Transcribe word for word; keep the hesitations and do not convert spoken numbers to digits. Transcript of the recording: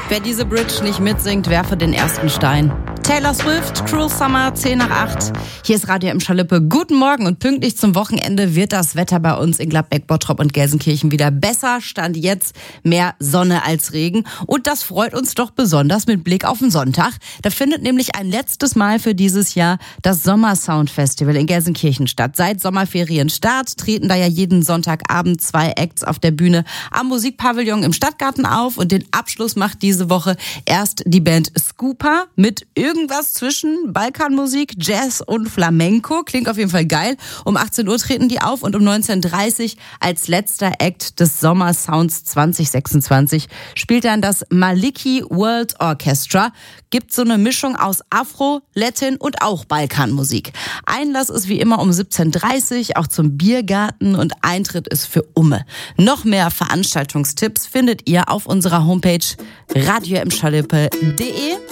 Wer diese Bridge nicht mitsingt, werfe den ersten Stein. Taylor Swift, Cruel Summer, zehn nach acht. Hier ist Radio M. Schalippe. Guten Morgen und pünktlich zum Wochenende wird das Wetter bei uns in Gladbeck, Bottrop und Gelsenkirchen wieder besser. Stand jetzt mehr Sonne als Regen. Und das freut uns doch besonders mit Blick auf den Sonntag. Da findet nämlich ein letztes Mal für dieses Jahr das Sommersound Festival in Gelsenkirchen statt. Seit Sommerferienstart treten da ja jeden Sonntagabend zwei Acts auf der Bühne am Musikpavillon im Stadtgarten auf. Und den Abschluss macht diese Woche erst die Band Scooper mit irgendwas zwischen Balkanmusik, Jazz und Flamenco. Klingt auf jeden Fall geil. Um achtzehn Uhr treten die auf und um neunzehn Uhr dreißig als letzter Act des Sommersounds zwanzig sechsundzwanzig spielt dann das Maliki World Orchestra. Gibt so eine Mischung aus Afro, Latin und auch Balkanmusik. Einlass ist wie immer um siebzehn Uhr dreißig, auch zum Biergarten, und Eintritt ist für Umme. Noch mehr Veranstaltungstipps findet ihr auf unserer Homepage radio m schalippe punkt de.